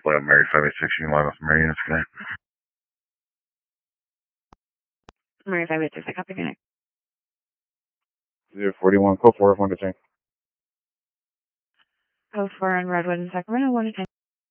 Well, Mary 586, you can log off Mary units, connect. Mary 586, I copy, connect. 041, code 4, 1 to 10. Code 4 on Redwood in Sacramento, 1 to 10.